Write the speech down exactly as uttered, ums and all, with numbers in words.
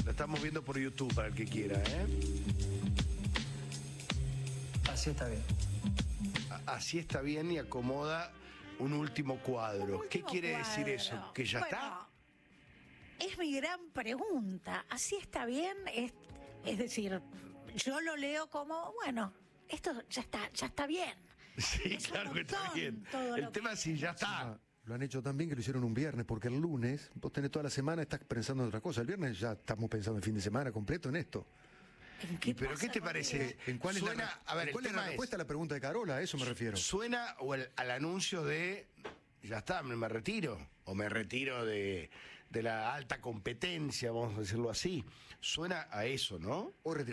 La estamos viendo por YouTube para el que quiera, ¿eh? Así está bien. A- Así está bien y acomoda un último cuadro. Un último ¿Qué quiere cuadro. decir eso? ¿Que ya Bueno, está? Es mi gran pregunta. ¿Así está bien? Es, es decir, yo lo leo como, bueno, esto ya está, ya está bien. Sí, Es un claro que está montón bien. todo El lo tema que- es si ya está. Lo han hecho tan bien que lo hicieron un viernes, porque el lunes, vos tenés toda la semana, estás pensando en otra cosa. El viernes ya estamos pensando en fin de semana completo en esto. ¿En qué ¿Pero pasa qué te con parece? eso? ¿En cuál es Suena- la, re- a ver, en el cuál es tema la es- respuesta a la pregunta de Carola? A eso me refiero. Suena o el- al anuncio de ya está, me, me retiro. O me retiro de, de la alta competencia, vamos a decirlo así. Suena a eso, ¿no? O